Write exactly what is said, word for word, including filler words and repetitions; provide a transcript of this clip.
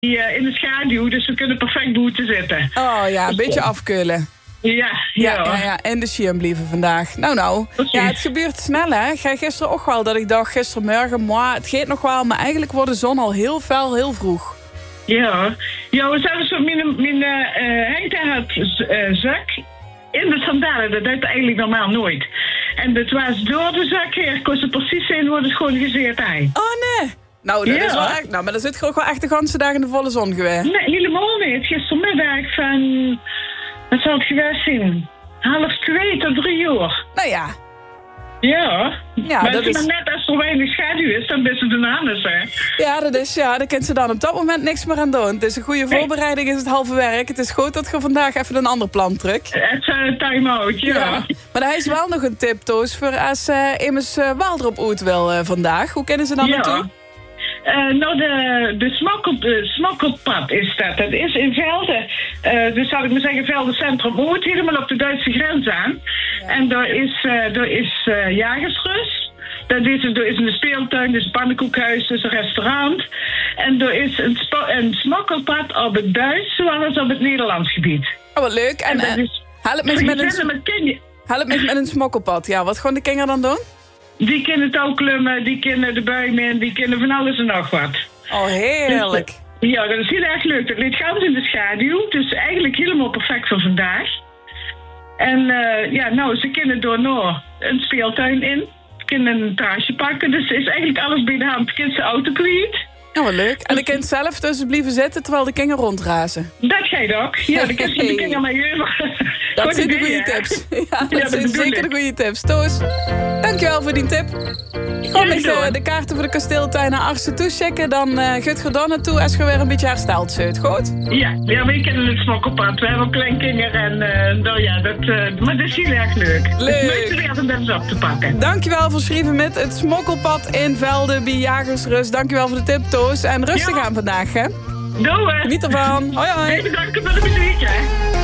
uh, in de schaduw, dus we kunnen perfect buiten zitten. Oh ja, een beetje afkeulen. Ja, ja. Ja, ja, ja. En de schirm blijven vandaag. Nou, nou. Precies. Ja, het gebeurt snel, hè. Ga gisteren ook wel dat ik dacht, gistermorgen, maar het gaat nog wel, maar eigenlijk wordt de zon al heel fel, heel vroeg. Ja, ja, we zaten zo, mijn, mijn uh, Henk had uh, zak in de sandalen, dat deed eigenlijk normaal nooit. En dat was door de zak heen, kon ze precies zijn, wordt het gewoon gezeerd aan. Oh nee. Nou, dat ja. is wel echt, nou, maar dan zit gewoon echt de ganse dag in de volle zon geweest. Nee, helemaal niet. Gistermiddag van, wat zal het geweest zijn? Half twee tot drie uur. Nou ja. Ja, ja maar dat is... net als er weinig schaduw is, dan is het een anders, hè? Ja, dat is, ja, daar kent ze dan op dat moment niks meer aan doen. Het is een goede voorbereiding, is het halve werk. Het is goed dat je vandaag even een ander plan drukt. Het is een time-out, ja. ja. Maar daar is wel nog een tip, Toos, voor als uh, immers uh, Waldrop uit wil uh, vandaag. Hoe kennen ze dan ja. naartoe? Uh, nou, de, de, smokkel, de smokkelpad is dat. Dat is in Velden. Uh, dus zal ik maar zeggen, Velden Centrum Oud, helemaal op de Duitse grens aan. Ja. En daar is, uh, daar is uh, jagersrust. Dat is, er is een speeltuin, dus een pannenkoekhuis, dus een restaurant. En er is een, spo- een smokkelpad op het Duits, zoals op het Nederlands gebied. Oh, wat leuk. En, en is, haal het met, met, een, met, haal het met, met een smokkelpad. Ja, wat gaan de kinderen dan doen? Die kunnen het ook klimmen, die kunnen de buimen in, die kunnen van alles en nog wat. Oh, heerlijk. Dus, ja, dat is heel erg leuk. Dat ligt gans in de schaduw, dus eigenlijk helemaal perfect voor vandaag. En uh, ja, nou, ze kunnen door Noor een speeltuin in, kunnen een terrasje pakken, dus is eigenlijk alles bij de hand. Kind ze auto kwijt. Oh, wat leuk. En de kind zelf tussen blijven zitten terwijl de kinderen rondrazen. Dat ga je ook. Ja, de kind de kinderen maar je. Dat zijn de goede tips. Ja, dat ja, zijn zeker de goede tips. Toos, dankjewel voor die tip. Ik ga met uh, de kaarten voor de kasteeltuin naar Arsen toechecken. Dan uh, gaat je dan naartoe als je weer een beetje hersteld zit. Goed? Ja, ja, we kennen het smokkelpad. We hebben ook kleinkinderen en uh, nou ja, dat, uh, maar dat is heel erg leuk. Leuk. Het leukste weer om dat eens op te pakken. Dankjewel voor schrijven met het smokkelpad in Velden bij Jagersrust. Dankjewel voor de tip, Toos. En rustig ja. aan vandaag, hè? Doei. Geniet ervan. Hoi, hoi. Hey, bedankt voor de muziek, hè.